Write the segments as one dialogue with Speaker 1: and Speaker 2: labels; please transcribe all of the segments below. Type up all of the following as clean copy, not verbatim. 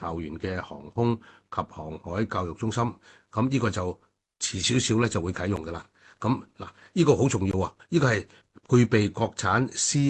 Speaker 1: 校園嘅航空及航海教育中心。咁呢個就遲少少咧就會啟用㗎啦。咁嗱，呢個好重要啊！呢個係配備國產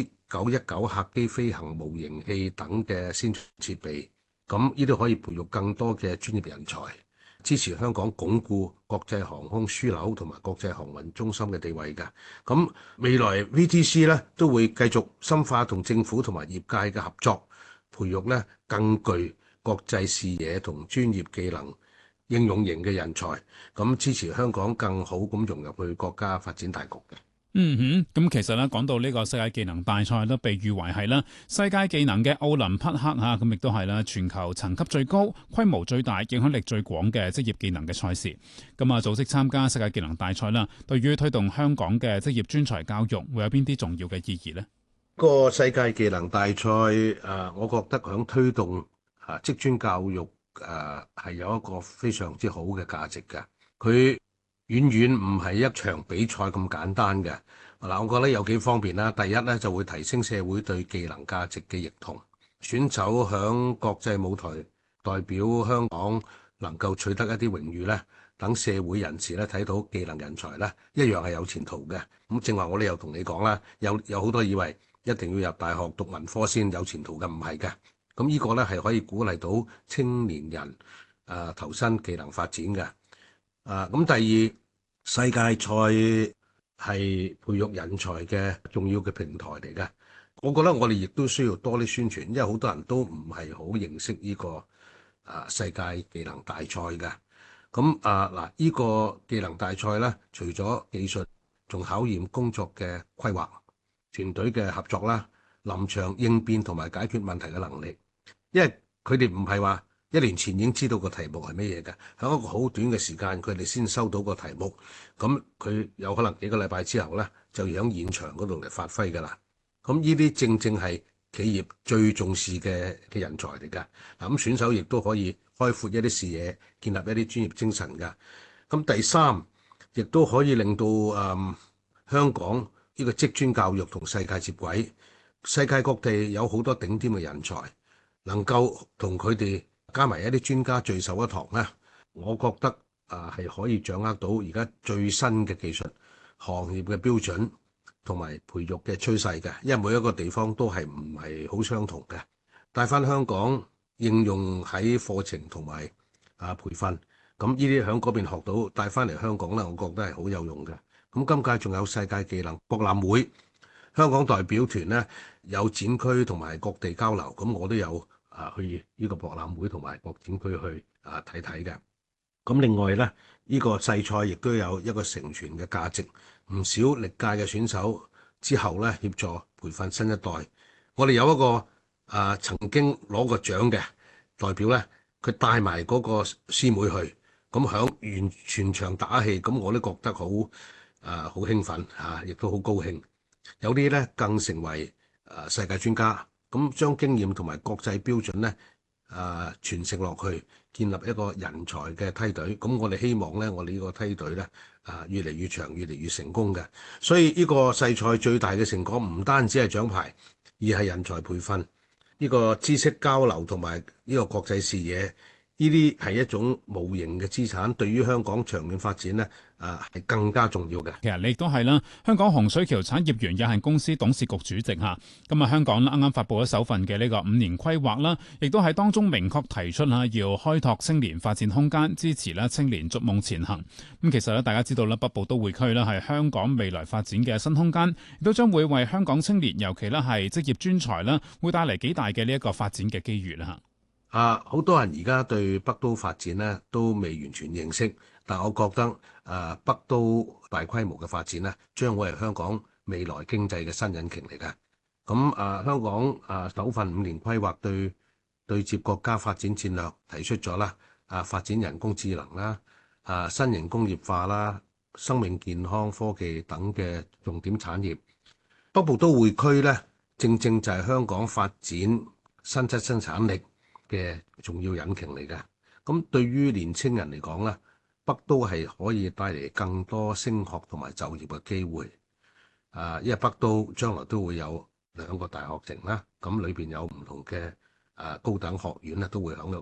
Speaker 1: C919客機飛行模型器等嘅先進設備。咁呢啲可以培育更多嘅專業人才，支持香港鞏固國際航空樞紐同埋國際航運中心嘅地位嘅。咁未來 VTC 咧都會繼續深化同政府同埋業界嘅合作，培育咧更具國際視野同專業技能應用型嘅人才，咁支持香港更好咁融入去國家發展大局嘅。
Speaker 2: 咁其實咧講到呢個世界技能大賽都被譽為係啦世界技能嘅奧林匹克嚇，咁亦都係啦全球層級最高、規模最大、影響力最廣嘅職業技能嘅賽事。咁啊，組織參加世界技能大賽啦，對於推動香港嘅職業專才教育會有邊啲重要嘅意義呢？
Speaker 1: 個世界技能大賽我覺得響推動職專教育係有一個非常之好嘅價值嘅。佢遠遠唔係一場比賽咁簡單嘅。嗱，我覺得有幾方面啦。第一咧就會提升社會對技能價值嘅認同，選手響國際舞台代表香港能夠取得一啲榮譽咧，等社會人士咧睇到技能人才咧一樣係有前途嘅。咁正話我哋又同你講啦，有好多以為一定要入大學讀文科先有前途嘅，唔係嘅。咁呢個咧係可以鼓勵到青年人投身技能發展嘅。咁第二，世界賽係培育人才嘅重要嘅平台嚟嘅。我覺得我哋亦都需要多啲宣傳，因為好多人都唔係好認識呢個世界技能大賽嘅。咁嗱，呢個技能大賽咧，除咗技術，仲考驗工作嘅規劃、團隊嘅合作啦、臨場應變同埋解決問題嘅能力。因為佢哋唔係話1年前已經知道個題目係咩嘢嘅，喺一個好短嘅時間，佢哋先收到個題目，咁佢有可能幾個禮拜之後咧，就要喺現場嗰度嚟發揮㗎啦。咁呢啲正正係企業最重視嘅人才嚟㗎。嗱，咁選手亦都可以開闊一啲視野，建立一啲專業精神㗎。咁第三，亦都可以令到香港呢個職專教育同世界接軌，世界各地有好多頂尖嘅人才，能夠同佢哋加埋一啲專家聚首一堂咧，我覺得係可以掌握到而家最新嘅技術、行業嘅標準同埋培育嘅趨勢嘅。因為每一個地方都係唔係好相同嘅，帶翻香港應用喺課程同埋培訓，咁呢啲喺嗰邊學到帶翻嚟香港咧，我覺得係好有用嘅。咁今屆仲有世界技能博覽會，香港代表團咧有展區同埋各地交流，咁我都有去呢個博覽會同埋各展區去睇睇嘅。咁另外咧，呢個世賽亦都有一個承傳嘅價值，唔少歷屆嘅選手之後咧協助培訓新一代。我哋有一個曾經攞過獎嘅代表咧，佢帶埋嗰個師妹去，咁響全場打氣，咁我都覺得好好興奮亦都好高興。有啲咧更成為世界專家，咁將經驗同埋國際標準咧傳承落去，建立一個人才嘅梯隊。咁我哋希望咧，我哋呢個梯隊咧越嚟越長，越嚟越成功嘅。所以呢個世賽最大嘅成果唔單止係獎牌，而係人才培訓、呢個知識交流同埋呢個國際視野。呢啲係一種無形嘅資產，對於香港長遠發展咧係更加重要嘅。
Speaker 2: 其實你亦都係啦，香港洪水橋產業園有限公司董事局主席嚇。咁啊，香港啱啱發布咗首份嘅呢個5年規劃啦，亦都喺當中明確提出啦，要開拓青年發展空間，支持啦青年逐夢前行。咁其實咧，大家知道啦，北部都會區啦係香港未來發展嘅新空間，亦都將會為香港青年，尤其咧係職業專才啦，會帶嚟幾大嘅呢一個發展嘅機遇啦嚇。
Speaker 1: 好多人而家對北都發展咧都未完全認識，但我覺得北都大規模嘅發展咧，將會係香港未來經濟嘅新引擎嚟嘅。咁香港首份5年規劃對接國家發展戰略提出咗啦，發展人工智能啦，新型工業化啦，生命健康科技等嘅重點產業。北部都會區咧，正正就係香港發展新質生產力嘅重要引擎嚟嘅。咁對於年青人嚟講咧，北都係可以帶嚟更多升學同埋就業嘅機會。因為北都將來都會有2個大學城啦，咁裏邊有唔同嘅高等學院咧都會喺度